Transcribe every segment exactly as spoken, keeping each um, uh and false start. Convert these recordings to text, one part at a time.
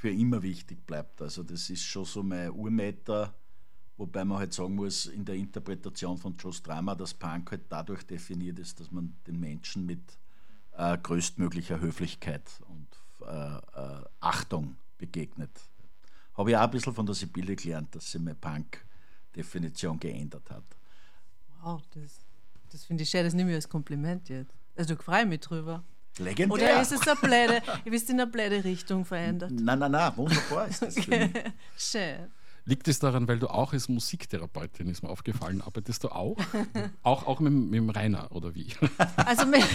für immer wichtig bleibt. Also das ist schon so mein Urmeter, wobei man halt sagen muss, in der Interpretation von Joe Strummer, dass Punk halt dadurch definiert ist, dass man den Menschen mit äh, größtmöglicher Höflichkeit und äh, äh, Achtung begegnet. Habe ich auch ein bisschen von der Sibylle gelernt, dass sie meine Punk-Definition geändert hat. Wow, das, das finde ich schön, das nehme ich als Kompliment jetzt. Also ich freue mich drüber. Legendär. Oder ist es eine blöde, ihr wisst, in eine blöde Richtung verändert? Nein, nein, nein, wunderbar ist das. Okay. Schön. Liegt es daran, weil du auch als Musiktherapeutin, ist mir aufgefallen, arbeitest du auch? auch auch mit, mit dem Rainer, oder wie? Also mit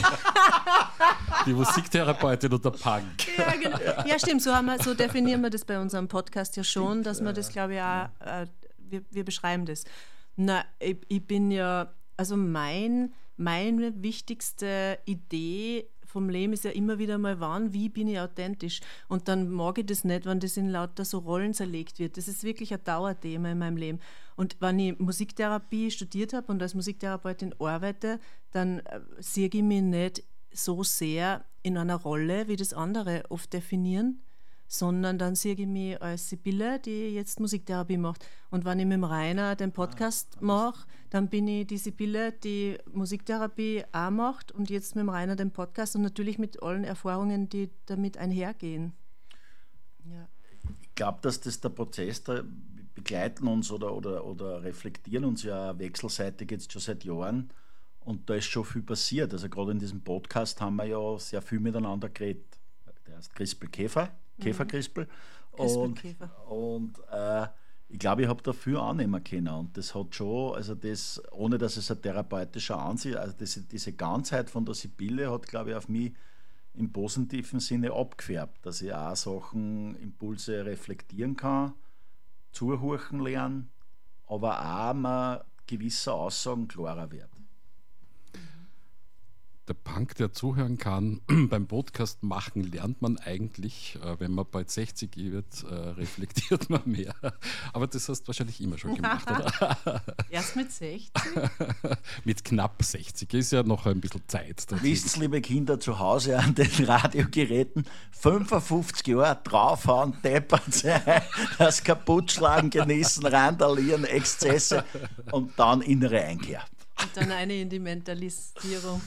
Die Musiktherapeutin und der Punk. Ja, genau. Ja, stimmt, so, haben wir, so definieren wir das bei unserem Podcast ja schon, dass wir das, glaube ich, auch, äh, wir, wir beschreiben das. Na, ich, ich bin ja, also mein, meine wichtigste Idee vom Leben ist ja immer wieder mal, wann, wie bin ich authentisch? Und dann mag ich das nicht, wenn das in lauter so Rollen zerlegt wird. Das ist wirklich ein Dauerthema in meinem Leben. Und wenn ich Musiktherapie studiert habe und als Musiktherapeutin arbeite, dann äh, sehe ich mich nicht so sehr in einer Rolle, wie das andere oft definieren, sondern dann sehe ich mich als Sibylle, die jetzt Musiktherapie macht. Und wenn ich mit dem Rainer den Podcast ah, mache, dann bin ich die Sibylle, die Musiktherapie auch macht und jetzt mit dem Rainer den Podcast und natürlich mit allen Erfahrungen, die damit einhergehen. Ja. Ich glaube, dass das der Prozess, da begleiten uns oder, oder, oder reflektieren uns ja wechselseitig jetzt schon seit Jahren und da ist schon viel passiert. Also gerade in diesem Podcast haben wir ja sehr viel miteinander geredet. Der heißt Crispel Käfer. Käferkrispel. Und, Käfer. und äh, ich glaube, ich habe da viel annehmen können. Und das hat schon, also das, ohne dass es ein therapeutischer Ansicht, also das, diese Ganzheit von der Sibylle hat, glaube ich, auf mich im positiven Sinne abgefärbt, dass ich auch Sachen, Impulse reflektieren kann, zuhören lernen, aber auch mal gewisse Aussagen klarer werden. Der Punk, der zuhören kann, beim Podcast machen, lernt man eigentlich, äh, wenn man bald sechzig wird, äh, reflektiert man mehr. Aber das hast du wahrscheinlich immer schon gemacht, oder? Erst mit sechzig? Mit knapp sechzig ist ja noch ein bisschen Zeit. Wisst ihr, liebe Kinder zu Hause an den Radiogeräten, fünfundfünfzig Jahre draufhauen, deppern sein, das Kaputtschlagen, genießen, randalieren, Exzesse und dann innere Einkehr. Und dann eine in die Mentalisierung.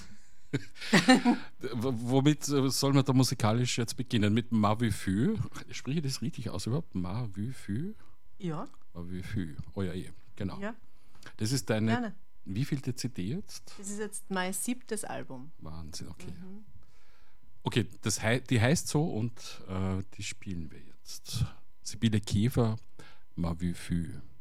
Womit soll man da musikalisch jetzt beginnen? Mit Ma Vu Fü? Spreche ich das richtig aus überhaupt? Ma Vu Fü? Ja. Ma Vu Fü. Oh ja, eh. Genau. Ja. Das ist deine. Gerne. Wie vielte C D jetzt? Das ist jetzt mein siebtes Album. Wahnsinn, okay. Mhm. Okay, das hei- die heißt so und äh, die spielen wir jetzt. Sibylle Käfer, Ma Vu Fü.